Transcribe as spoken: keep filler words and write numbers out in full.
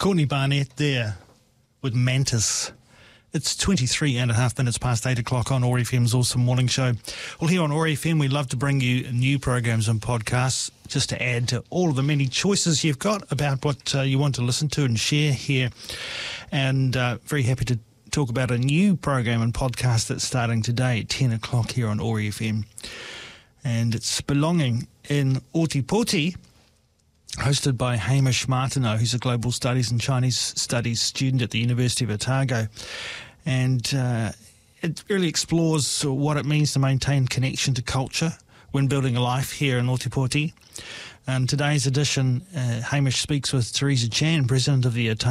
Courtney Barnett there with Mantis. It's twenty-three and a half minutes past eight o'clock on O A R F M's Awesome Morning Show. Well, here on O A R F M, we love to bring you new programs and podcasts just to add to all of the many choices you've got about what uh, you want to listen to and share here. And uh, very happy to talk about a new program and podcast that's starting today at ten o'clock here on O A R F M. And it's Belonging in Ōtepoti, hosted by Hamish Martineau, who's a Global Studies and Chinese Studies student at the University of Otago. And uh, it really explores what it means to maintain connection to culture when building a life here in Ōtepoti. And today's edition, uh, Hamish speaks with Teresa Chan, President of the Otago